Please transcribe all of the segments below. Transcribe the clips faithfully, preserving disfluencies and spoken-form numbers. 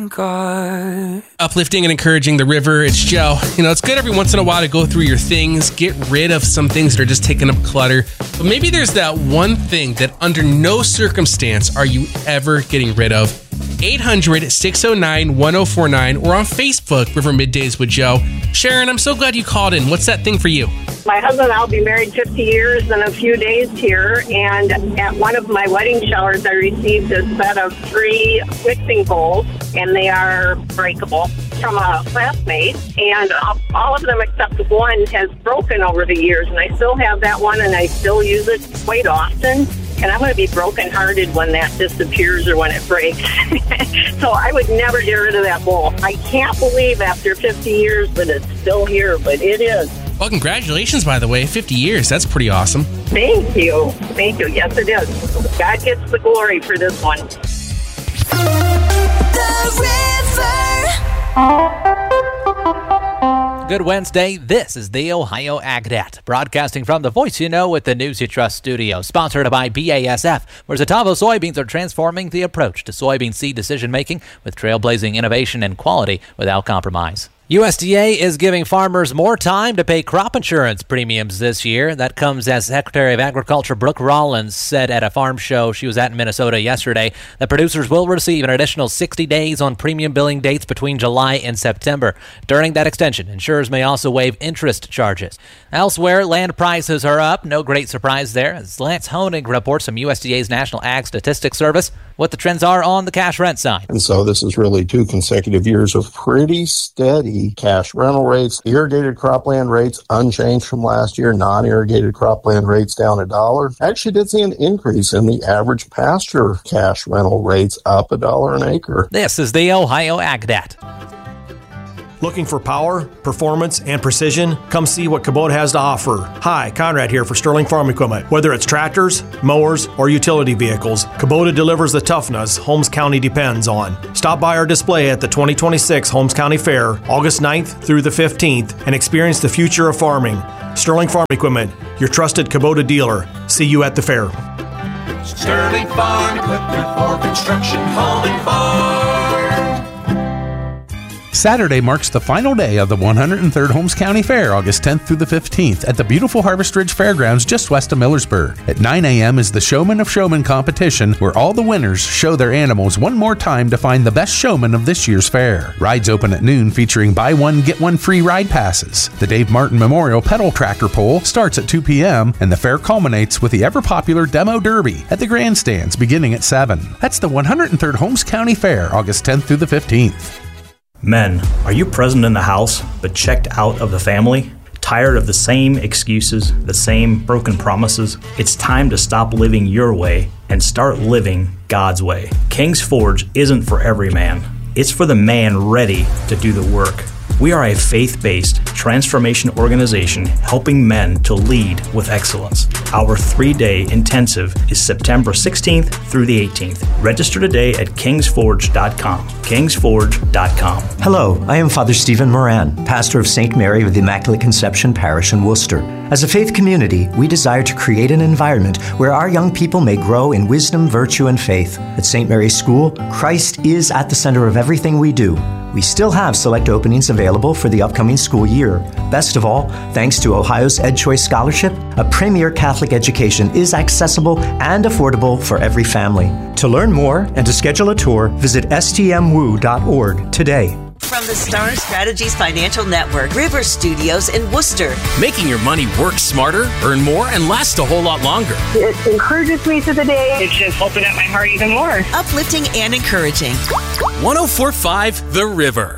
God. Uplifting and encouraging the river. It's Joe. You know, it's good every once in a while to go through your things, get rid of some things that are just taking up clutter. But maybe there's that one thing that under no circumstance are you ever getting rid of. eight hundred, six oh nine, one oh four nine or on Facebook, River Middays with Joe. Sharon, I'm so glad you called in. What's that thing for you? My husband and I will be married fifty years in a few days here, and at one of my wedding showers, I received a set of three mixing bowls, and they are breakable, from a classmate, and all of them except one has broken over the years, and I still have that one, and I still use it quite often. And I'm going to be brokenhearted when that disappears or when it breaks. So I would never get rid of that bowl. I can't believe after fifty years that it's still here, but it is. Well, congratulations, by the way. fifty years. That's pretty awesome. Thank you. Thank you. Yes, it is. God gets the glory for this one. Good Wednesday. This is the Ohio AgNet, broadcasting from the Voice You Know with the News You Trust studio, sponsored by B A S F, where Zetavo soybeans are transforming the approach to soybean seed decision-making with trailblazing innovation and quality without compromise. U S D A is giving farmers more time to pay crop insurance premiums this year. That comes as Secretary of Agriculture Brooke Rollins said at a farm show she was at in Minnesota yesterday that producers will receive an additional sixty days on premium billing dates between July and September. During that extension, insurers may also waive interest charges. Elsewhere, land prices are up. No great surprise there, as Lance Honig reports from U S D A's National Ag Statistics Service what the trends are on the cash rent side. And so this is really two consecutive years of pretty steady cash rental rates. Irrigated cropland rates unchanged from last year. Non-irrigated cropland rates down a dollar. Actually did see an increase in the average pasture cash rental rates, up a dollar an acre. This is the Ohio AgNet. Looking for power, performance, and precision? Come see what Kubota has to offer. Hi, Conrad here for Sterling Farm Equipment. Whether it's tractors, mowers, or utility vehicles, Kubota delivers the toughness Holmes County depends on. Stop by our display at the twenty twenty-six Holmes County Fair, August ninth through the fifteenth, and experience the future of farming. Sterling Farm Equipment, your trusted Kubota dealer. See you at the fair. Sterling Farm Equipment for construction, home, and farm. Saturday marks the final day of the one hundred third Holmes County Fair, August tenth through the fifteenth, at the beautiful Harvest Ridge Fairgrounds just west of Millersburg. At nine a.m. is the Showman of Showmen competition, where all the winners show their animals one more time to find the best showman of this year's fair. Rides open at noon, featuring buy one, get one free ride passes. The Dave Martin Memorial Pedal Tractor Pull starts at two p.m., and the fair culminates with the ever-popular Demo Derby at the grandstands beginning at seven. That's the one hundred third Holmes County Fair, August tenth through the fifteenth. Men, are you present in the house, but checked out of the family? Tired of the same excuses, the same broken promises? It's time to stop living your way and start living God's way. King's Forge isn't for every man. It's for the man ready to do the work. We are a faith-based transformation organization helping men to lead with excellence. Our three-day intensive is September sixteenth through the eighteenth. Register today at kings forge dot com. kings forge dot com. Hello, I am Father Stephen Moran, pastor of Saint Mary of the Immaculate Conception Parish in Worcester. As a faith community, we desire to create an environment where our young people may grow in wisdom, virtue, and faith. At Saint Mary's School, Christ is at the center of everything we do. We still have select openings available for the upcoming school year. Best of all, thanks to Ohio's EdChoice Scholarship, a premier Catholic education is accessible and affordable for every family. To learn more and to schedule a tour, visit s t m w o dot org today. From the Star Strategies Financial Network, River Studios in Worcester. Making your money work smarter, earn more, and last a whole lot longer. It encourages me to the day. It's just opened up my heart even more. Uplifting and encouraging. one oh four point five The River.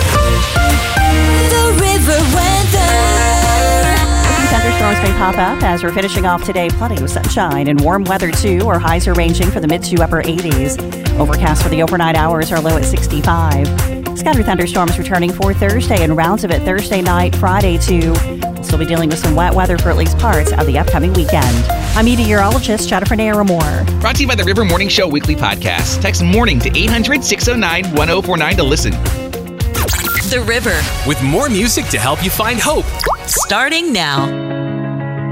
The River weather. Thunderstorms may pop up as we're finishing off today. Plenty of sunshine and warm weather, too. Our highs are ranging from the mid to upper eighties. Overcast for the overnight hours are low at sixty-five. Scattered thunderstorms returning for Thursday and rounds of it Thursday night, Friday, too. We'll still be dealing with some wet weather for at least parts of the upcoming weekend. I'm meteorologist Jennifer Naramore. Brought to you by the River Morning Show Weekly Podcast. Text MORNING to eight hundred, six oh nine, one oh four nine to listen. The River. With more music to help you find hope. Starting now.